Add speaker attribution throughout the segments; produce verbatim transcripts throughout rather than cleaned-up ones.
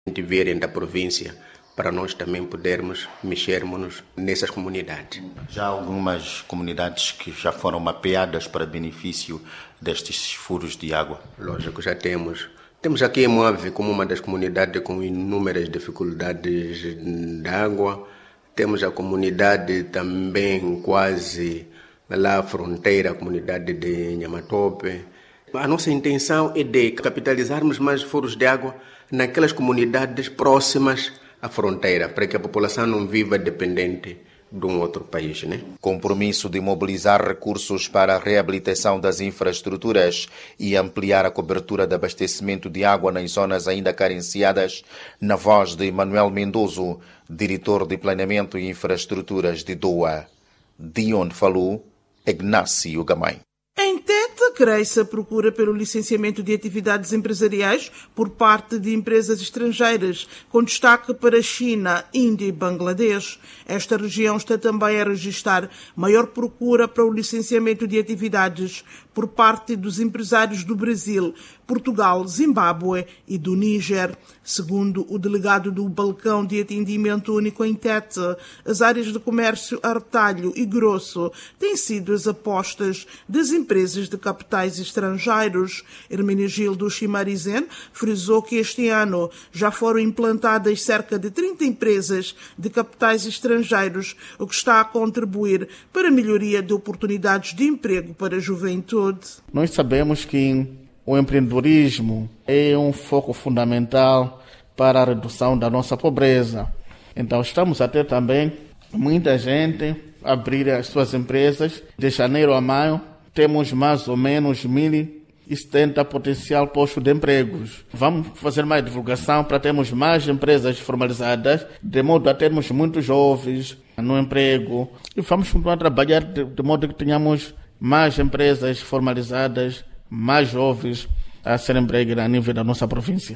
Speaker 1: de virem da província para nós também podermos mexermos nessas comunidades.
Speaker 2: Já há algumas comunidades que já foram mapeadas para benefício destes furos de água?
Speaker 1: Lógico, já temos. Temos aqui em Moave como uma das comunidades com inúmeras dificuldades de água. Temos a comunidade também quase lá à fronteira, a comunidade de Nhamatope. A nossa intenção é de capitalizarmos mais furos de água naquelas comunidades próximas à fronteira, para que a população não viva dependente de um outro país, né?
Speaker 2: Compromisso de mobilizar recursos para a reabilitação das infraestruturas e ampliar a cobertura de abastecimento de água nas zonas ainda carenciadas, na voz de Manuel Mendoso, diretor de Planeamento e Infraestruturas de Doa. De onde falou Ignácio Gamay.
Speaker 3: Em Tete, cresce a procura pelo licenciamento de atividades empresariais por parte de empresas estrangeiras, com destaque para a China, Índia e Bangladesh. Esta região está também a registrar maior procura para o licenciamento de atividades por parte dos empresários do Brasil, Portugal, Zimbábue e do Níger. Segundo o delegado do Balcão de Atendimento Único em Tete, as áreas de comércio a retalho e grosso têm sido as apostas das empresas de capitais estrangeiros. Hermenegildo Chimarizen frisou que este ano já foram implantadas cerca de trinta empresas de capitais estrangeiros, o que está a contribuir para a melhoria de oportunidades de emprego para a juventude.
Speaker 4: Nós sabemos que o empreendedorismo é um foco fundamental para a redução da nossa pobreza. Então estamos a ter também muita gente abrir as suas empresas. De janeiro a maio temos mais ou menos mil e setenta potencial postos de empregos. Vamos fazer mais divulgação para termos mais empresas formalizadas, de modo a termos muitos jovens no emprego. E vamos continuar a trabalhar de, de modo que tenhamos mais empresas formalizadas, mais jovens a serem empregados a nível da nossa província.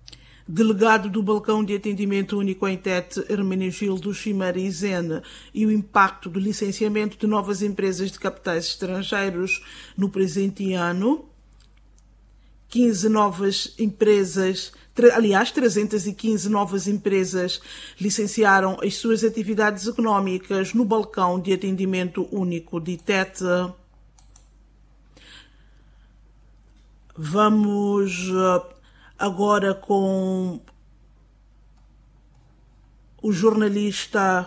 Speaker 3: Delegado do Balcão de Atendimento Único em Tete, Hermenegildo Chimarizen, e o impacto do licenciamento de novas empresas de capitais estrangeiros no presente ano. quinze novas empresas, aliás, trezentas e quinze novas empresas licenciaram as suas atividades económicas no Balcão de Atendimento Único de Tete. Vamos agora com o jornalista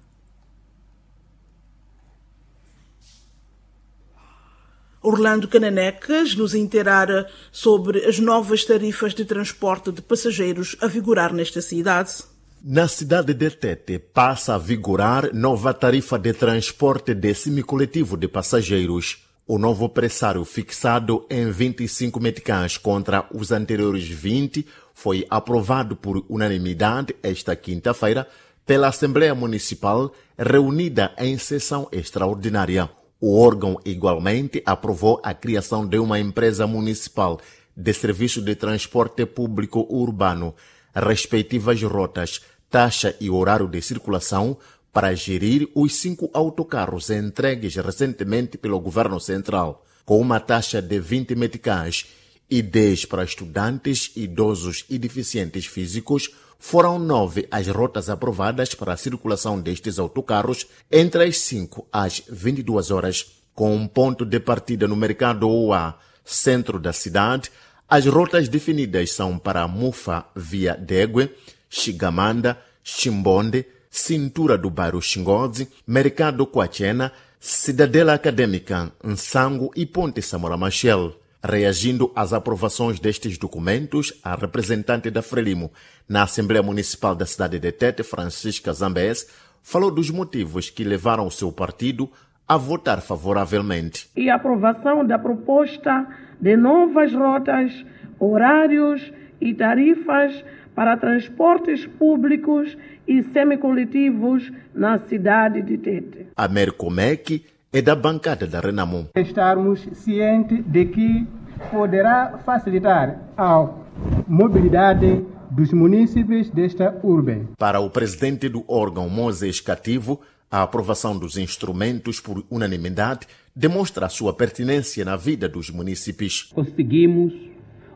Speaker 3: Orlando Cananecas nos inteirar sobre as novas tarifas de transporte de passageiros a vigorar nesta cidade.
Speaker 5: Na cidade de Tete passa a vigorar nova tarifa de transporte de semicoletivo de passageiros. O novo pressário, fixado em vinte e cinco meticais contra os anteriores vinte, foi aprovado por unanimidade esta quinta-feira pela Assembleia Municipal, reunida em sessão extraordinária. O órgão igualmente aprovou a criação de uma empresa municipal de serviço de transporte público urbano, respectivas rotas, taxa e horário de circulação, para gerir os cinco autocarros entregues recentemente pelo Governo Central, com uma taxa de vinte meticais e dez para estudantes, idosos e deficientes físicos. Foram nove as rotas aprovadas para a circulação destes autocarros entre as cinco às vinte e duas horas, com um ponto de partida no Mercado Oa, centro da cidade. As rotas definidas são para Mufa via Degue, Xigamanda, Chimbonde, Cintura do bairro Xingodzi, Mercado Coachena, Cidadela Acadêmica, Nsango e Ponte Samora Machel. Reagindo às aprovações destes documentos, a representante da Frelimo na Assembleia Municipal da cidade de Tete, Francisca Zambés, falou dos motivos que levaram o seu partido a votar favoravelmente.
Speaker 6: E a aprovação da proposta de novas rotas, horários e tarifas para transportes públicos e semicoletivos na cidade de Tete.
Speaker 5: A Mercomec é da bancada da Renamo.
Speaker 7: Estarmos cientes de que poderá facilitar a mobilidade dos munícipes desta urbe.
Speaker 5: Para o presidente do órgão, Moisés Cativo, a aprovação dos instrumentos por unanimidade demonstra a sua pertinência na vida dos munícipes.
Speaker 8: Conseguimos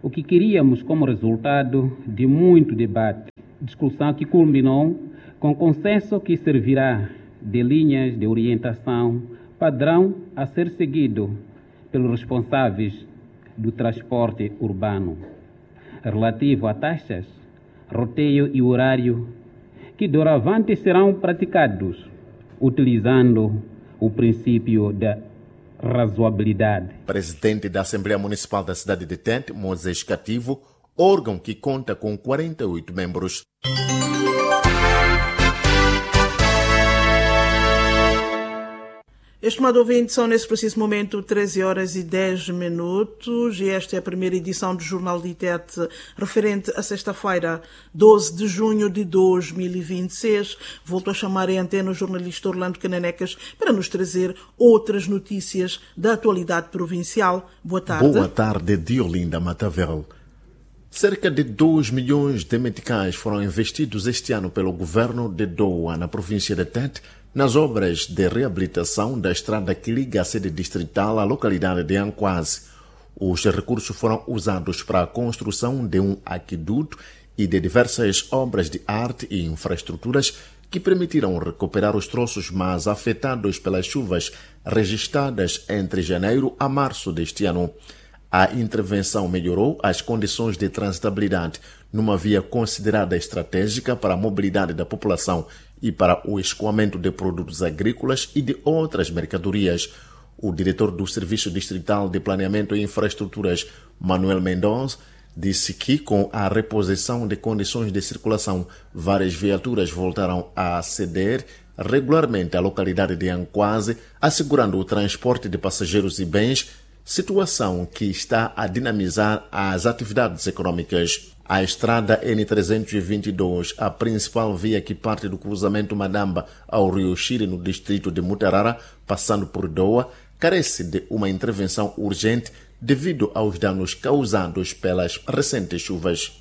Speaker 8: o que queríamos como resultado de muito debate, discussão que culminou com consenso que servirá de linhas de orientação padrão a ser seguido pelos responsáveis do transporte urbano, relativo a taxas, roteio e horário, que doravante serão praticados utilizando o princípio da razoabilidade.
Speaker 5: Presidente da Assembleia Municipal da cidade de Tete, Moisés Cativo, órgão que conta com quarenta e oito membros.
Speaker 3: Estimado ouvinte, são nesse preciso momento treze horas e dez minutos e esta é a primeira edição do Jornal de Tete, referente a sexta-feira, doze de junho de dois mil e vinte e seis. Volto a chamar em antena o jornalista Orlando Cananecas para nos trazer outras notícias da atualidade provincial. Boa tarde.
Speaker 5: Boa tarde, Diolinda Matavel. Cerca de dois milhões de meticais foram investidos este ano pelo governo de Doa, na província de Tete, nas obras de reabilitação da estrada que liga a sede distrital à localidade de Anquase. Os recursos foram usados para a construção de um aqueduto e de diversas obras de arte e infraestruturas que permitiram recuperar os troços mais afetados pelas chuvas registradas entre janeiro a março deste ano. A intervenção melhorou as condições de transitabilidade numa via considerada estratégica para a mobilidade da população e para o escoamento de produtos agrícolas e de outras mercadorias. O diretor do Serviço Distrital de Planeamento e Infraestruturas, Manuel Mendonça, disse que, com a reposição de condições de circulação, várias viaturas voltaram a aceder regularmente à localidade de Anquase, assegurando o transporte de passageiros e bens, situação que está a dinamizar as atividades econômicas. A estrada N trezentos e vinte e dois, a principal via que parte do cruzamento Madamba ao Rio Xiri, no distrito de Mutarara, passando por Doa, carece de uma intervenção urgente devido aos danos causados pelas recentes chuvas.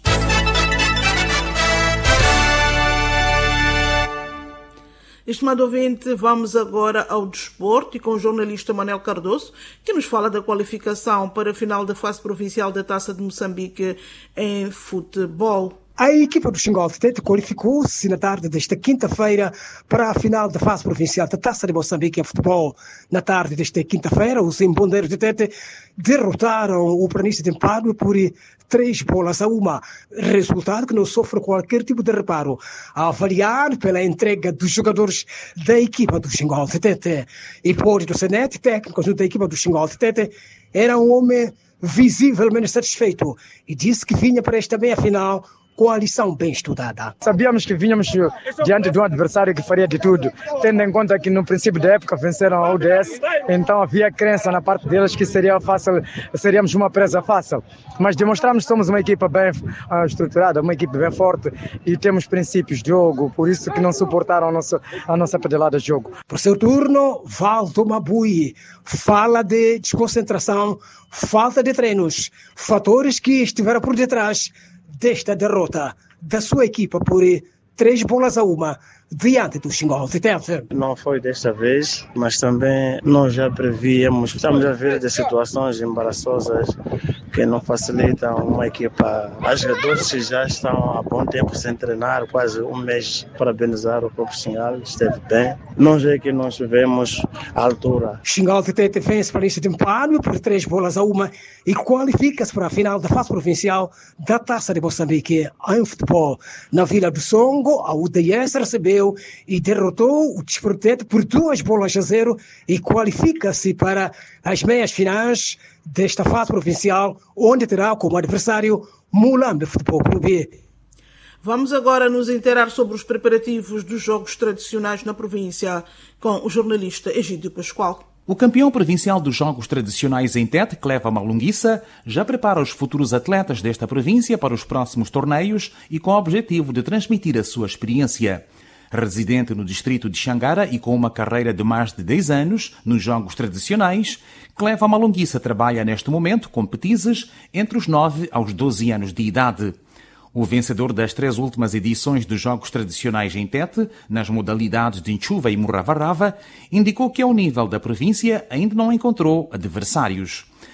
Speaker 3: Estimado ouvinte, vamos agora ao desporto e com o jornalista Manuel Cardoso, que nos fala da qualificação para a final da fase provincial da Taça de Moçambique em futebol.
Speaker 9: A equipa do Xingol de Tete qualificou-se na tarde desta quinta-feira para a final da fase provincial da Taça de Moçambique em futebol. Na tarde desta quinta-feira, os embondeiros de Tete derrotaram o Planície de Empadue por três bolas a uma, resultado que não sofre qualquer tipo de reparo, a avaliar pela entrega dos jogadores da equipa do Xingol de Tete. Hipólito Senete, técnico da equipa do Xingol de Tete, era um homem visivelmente satisfeito e disse que vinha para esta meia-final com a lição bem estudada.
Speaker 10: Sabíamos que vínhamos diante de um adversário que faria de tudo, tendo em conta que no princípio da época venceram a U D S, então havia crença na parte deles que seria fácil, seríamos uma presa fácil. Mas demonstramos que somos uma equipa bem uh, estruturada, uma equipa bem forte e temos princípios de jogo, por isso que não suportaram a nossa, a nossa pedalada de jogo.
Speaker 9: Por seu turno, Valdo Mabui fala de desconcentração, falta de treinos, fatores que estiveram por detrás desta derrota da sua equipa por três bolas a uma diante do Xingol de Tete.
Speaker 11: Não foi desta vez, mas também nós já prevíamos, estamos a ver de situações embaraçosas que não facilitam uma equipa. Os jogadores que já estão há bom tempo sem treinar, quase um mês, parabenizar o próprio Xingol, esteve bem. Nós é que nós tivemos a altura.
Speaker 9: Xingol de Tete vence para Planície de Empadue por três bolas a uma e qualifica-se para a final da fase provincial da Taça de Moçambique em futebol. Na Vila do Songo, a U D S recebeu e derrotou o Desportivo Tete por duas bolas a zero e qualifica-se para as meias finais desta fase provincial, onde terá como adversário Mulambe Futebol Clube.
Speaker 3: Vamos agora nos inteirar sobre os preparativos dos jogos tradicionais na província com o jornalista Egídio Pascoal.
Speaker 12: O campeão provincial dos Jogos Tradicionais em Tete, Cleva Malunguissa, já prepara os futuros atletas desta província para os próximos torneios e com o objetivo de transmitir a sua experiência. Residente no distrito de Xangara e com uma carreira de mais de dez anos nos Jogos Tradicionais, Cleva Malunguissa trabalha neste momento com petizes entre os nove aos doze anos de idade. O vencedor das três últimas edições dos Jogos Tradicionais em Tete, nas modalidades de Nchuva e Murravarrava, indicou que ao nível da província ainda não encontrou adversários.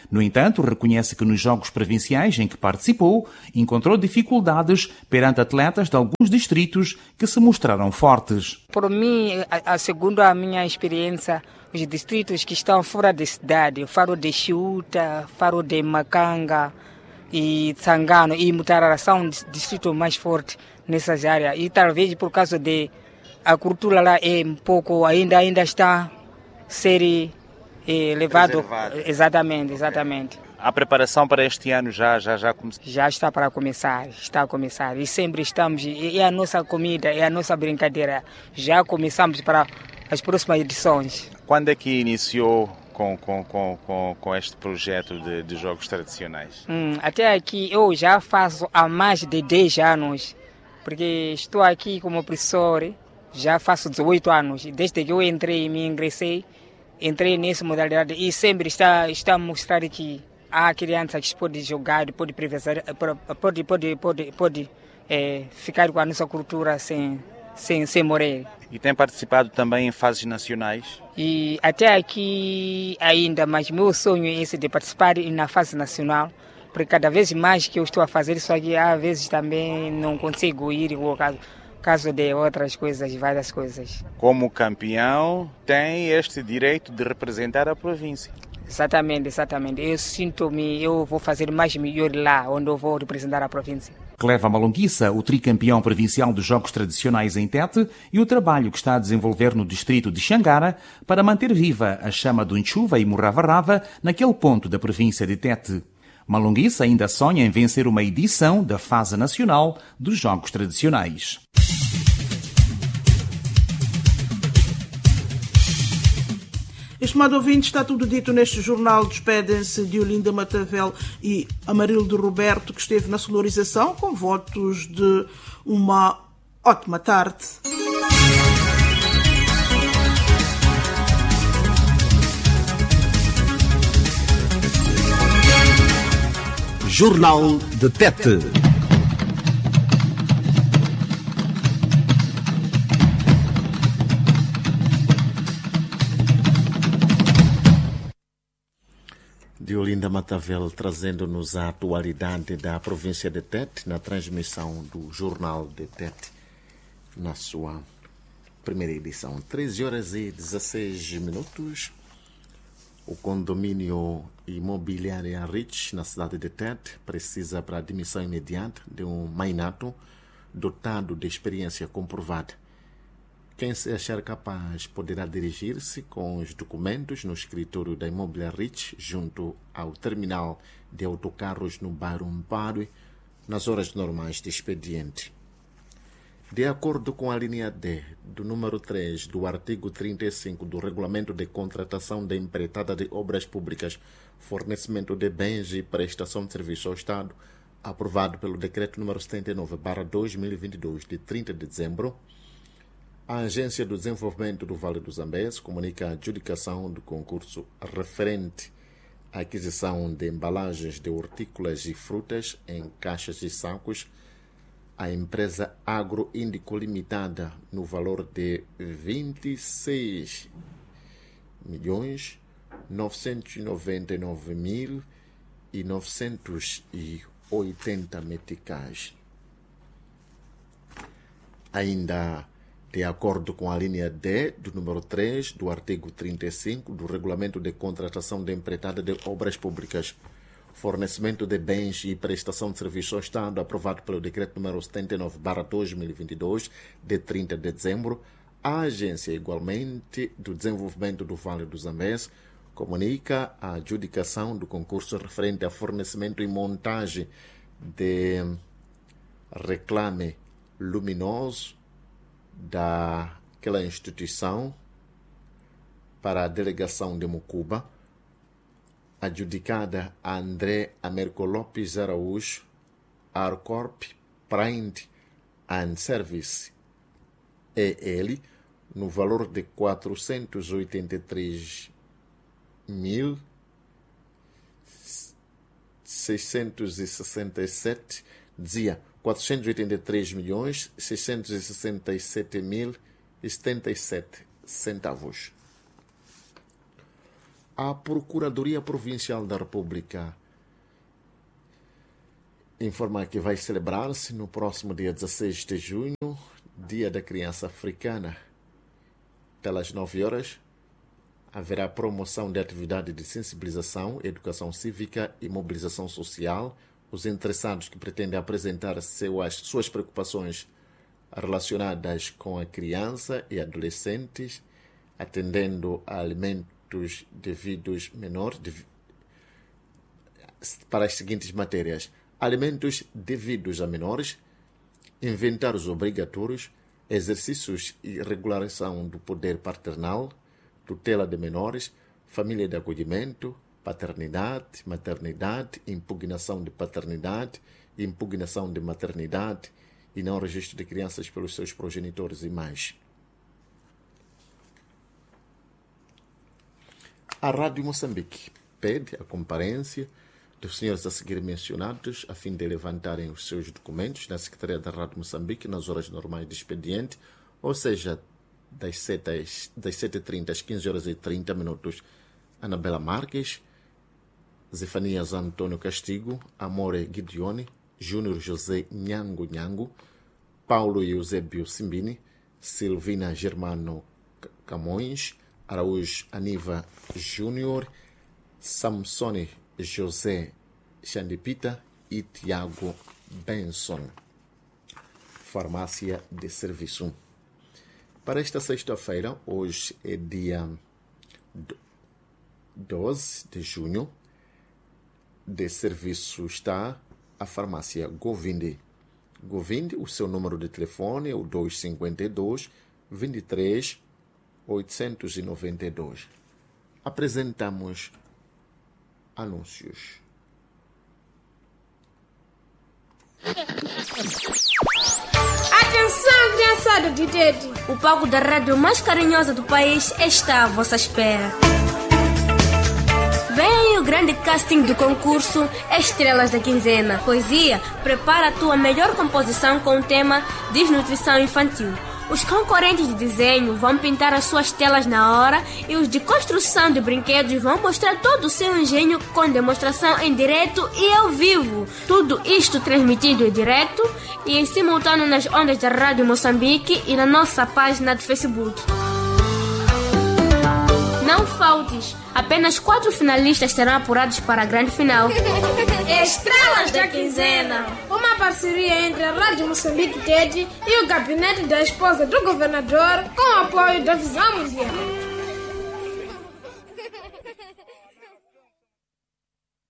Speaker 12: No entanto, reconhece que nos jogos provinciais em que participou, encontrou dificuldades perante atletas de alguns distritos que se mostraram fortes.
Speaker 13: Por mim, a, a, segundo a minha experiência, os distritos que estão fora da cidade, Faro de Chiuta, Faro de Macanga e Tsangano e Mutarara são distritos mais fortes nessas áreas. E talvez por causa de a cultura lá é um pouco, ainda, ainda está ser é, levado. Exatamente, exatamente.
Speaker 12: A preparação para este ano já, já, já começou?
Speaker 13: Já está para começar, está a começar. E sempre estamos, é a nossa comida, é a nossa brincadeira. Já começamos para as próximas edições.
Speaker 12: Quando é que iniciou com, com, com, com, com este projeto de, de jogos tradicionais?
Speaker 13: Hum, até aqui eu já faço há mais de dez anos, porque estou aqui como professor, já faço dezoito anos. Desde que eu entrei e me ingressei, entrei nessa modalidade e sempre está, está a mostrar que há crianças que podem jogar, podem preservar, pode, pode, pode, pode é, ficar com a nossa cultura sem, sem, sem morrer.
Speaker 12: E tem participado também em fases nacionais?
Speaker 13: E até aqui ainda, mas meu sonho é esse de participar na fase nacional, porque cada vez mais que eu estou a fazer isso aqui, às vezes também não consigo ir por caso, caso de outras coisas, várias coisas.
Speaker 12: Como campeão, tem este direito de representar a província.
Speaker 13: Exatamente, exatamente. Eu sinto-me, eu vou fazer mais melhor lá, onde eu vou representar a província.
Speaker 12: Cleva Malunguissa, o tricampeão provincial dos Jogos Tradicionais em Tete, e o trabalho que está a desenvolver no distrito de Xangara para manter viva a chama do Nchuva e Murravarrava naquele ponto da província de Tete. Malunguissa ainda sonha em vencer uma edição da fase nacional dos Jogos Tradicionais.
Speaker 3: Estimado ouvinte, está tudo dito neste jornal. Despedem-se de Olinda Matavel e Amarildo Roberto, que esteve na sonorização, com votos de uma ótima tarde.
Speaker 14: Jornal de Tete.
Speaker 5: De Olinda Matavel, trazendo-nos a atualidade da província de Tete, na transmissão do Jornal de Tete, na sua primeira edição. treze horas e dezesseis minutos. O condomínio imobiliário Rich, na cidade de Tete, precisa para a admissão imediata de um mainato dotado de experiência comprovada. Quem se achar capaz poderá dirigir-se com os documentos no escritório da Imobiliária Rich, junto ao terminal de autocarros no bairro Mpadue, nas horas normais de expediente. De acordo com a linha D do número três do artigo trinta e cinco do Regulamento de Contratação de Empreitada de Obras Públicas, Fornecimento de Bens e Prestação de Serviço ao Estado, aprovado pelo Decreto número setenta e nove barra dois mil e vinte e dois, de trinta de dezembro, a Agência do Desenvolvimento do Vale do Zambeze comunica a adjudicação do concurso referente à aquisição de embalagens de hortícolas e frutas em caixas e sacos à empresa Agro Índico Limitada no valor de vinte e seis milhões novecentos e noventa e nove mil novecentos e oitenta meticais. Ainda de acordo com a linha D do número três do artigo trinta e cinco do Regulamento de Contratação de Empreitada de Obras Públicas, Fornecimento de Bens e Prestação de Serviços ao Estado, aprovado pelo Decreto número setenta e nove barra dois mil e vinte e dois, de trinta de dezembro, a Agência, igualmente, do Desenvolvimento do Vale do Zambeze comunica a adjudicação do concurso referente a fornecimento e montagem de reclame luminoso daquela instituição para a delegação de Mucuba, adjudicada a André Américo Lopes Araújo, Arcorp Print and Service E L, no valor de quatrocentos e oitenta e três mil seiscentos e sessenta e sete, dizia quatrocentos e oitenta e três milhões seiscentos e sessenta e sete mil e setenta e sete centavos. A Procuradoria Provincial da República informa que vai celebrar-se no próximo dia dezesseis de junho, Dia da Criança Africana. Pelas nove horas, haverá promoção de atividade de sensibilização, educação cívica e mobilização social. Os interessados que pretendem apresentar suas, suas preocupações relacionadas com a criança e adolescentes, atendendo a alimentos devidos menores, dev... para as seguintes matérias: alimentos devidos a menores, inventários obrigatórios, exercícios e regularização do poder paternal, tutela de menores, família de acolhimento, paternidade, maternidade, impugnação de paternidade, impugnação de maternidade e não registro de crianças pelos seus progenitores e mais. A Rádio Moçambique pede a comparência dos senhores a seguir mencionados a fim de levantarem os seus documentos na Secretaria da Rádio Moçambique nas horas normais de expediente, ou seja, das sete e trinta às quinze horas e trinta minutos. Anabela Marques, Zefanias Antônio Castigo, Amore Gideone, Júnior José Nhango Nhango, Paulo Eusébio Simbini, Silvina Germano Camões, Araújo Aniva Júnior, Samsone José Xandipita e Tiago Benson. Farmácia de Serviço. Para esta sexta-feira, hoje é dia doze de junho, de serviço está a farmácia Govinde. Govinde, o seu número de telefone é o dois cinco dois, vinte e três, oitocentos e noventa e dois. Apresentamos anúncios.
Speaker 14: Atenção, criançada de Tete! O palco da rádio mais carinhosa do país está à vossa espera. Vem aí o grande casting do concurso Estrelas da Quinzena. Poesia, prepara a tua melhor composição com o tema Desnutrição Infantil. Os concorrentes de desenho vão pintar as suas telas na hora e os de construção de brinquedos vão mostrar todo o seu engenho com demonstração em direto e ao vivo. Tudo isto transmitido em direto e em simultâneo nas ondas da Rádio Moçambique e na nossa página de Facebook. Não faltes! Apenas quatro finalistas serão apurados para a grande final.
Speaker 15: Estrelas da Quinzena! Uma parceria entre a Rádio Moçambique Tete e o gabinete da esposa do governador com o apoio da Visão Mundial.